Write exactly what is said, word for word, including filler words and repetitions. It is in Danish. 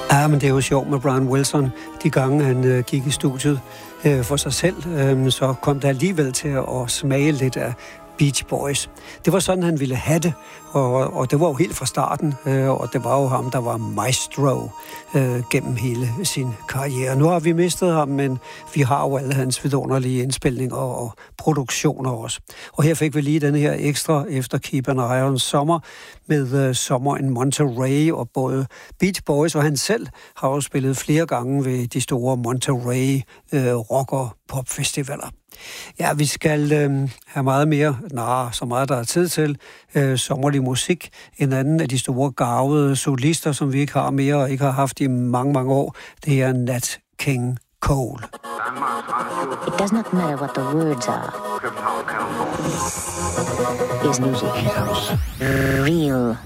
Ja, men det er jo sjovt med Brian Wilson. De gange han øh, gik i studiet øh, for sig selv, øh, så kom der alligevel til at, at smage lidt af Beach Boys. Det var sådan, han ville have det, og, og det var jo helt fra starten, øh, og det var jo ham, der var maestro øh, gennem hele sin karriere. Nu har vi mistet ham, men vi har jo alle hans vidunderlige indspilninger og produktioner også. Og her fik vi lige den her ekstra efter Keep an Eye on Summer med øh, Sommer in Monterey, og både Beach Boys og han selv har jo spillet flere gange ved de store Monterey øh, rock- og popfestivaler. Ja, vi skal øh, have meget mere, nej, så meget der er tid til, øh, sommerlig musik. En anden af de store garvede solister, som vi ikke har mere og ikke har haft i mange, mange år, det er Nat King Cole. It does not matter what the words are. Is music. Real